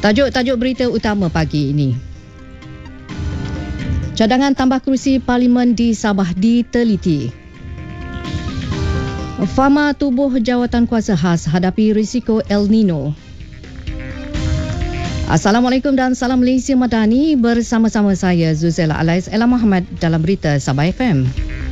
Tajuk berita utama pagi ini. Cadangan tambah kerusi Parlimen di Sabah diteliti. Fama tubuh jawatan kuasa khas hadapi risiko El Nino. Assalamualaikum dan salam Malaysia Madani, bersama-sama saya Zuzela Alais Ella Muhammad dalam berita Sabah FM.